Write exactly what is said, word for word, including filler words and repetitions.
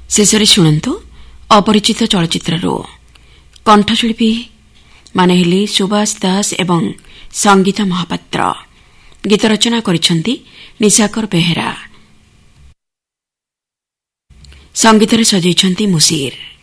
ଶେଷରେ ଶୁଣନ୍ତୁ ଅପରିଚିତ ଚଳଚ୍ଚିତ୍ରରୁ କଣ୍ଠଶିଳ୍ପୀ ମାନେ ହେଲେ ସୁବାସ ଦାସ ଏବଂ ସଙ୍ଗୀତା ମହାପାତ୍ର। ଗୀତ ରଚନା କରିଛନ୍ତି ନିଶାକର ବେହେରା, ସଙ୍ଗୀତରେ ସଜେଇଛନ୍ତି ମୁସିର।